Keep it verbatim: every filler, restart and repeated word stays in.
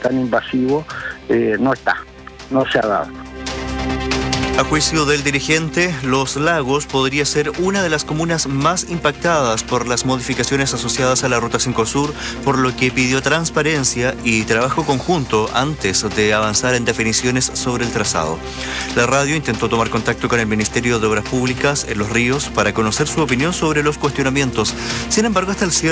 tan invasivo eh, no está, no se ha dado. A juicio del dirigente, Los Lagos podría ser una de las comunas más impactadas por las modificaciones asociadas a la Ruta cinco Sur, por lo que pidió transparencia y trabajo conjunto antes de avanzar en definiciones sobre el trazado. La radio intentó tomar contacto con el Ministerio de Obras Públicas en Los Ríos para conocer su opinión sobre los cuestionamientos. Sin embargo, hasta el cierre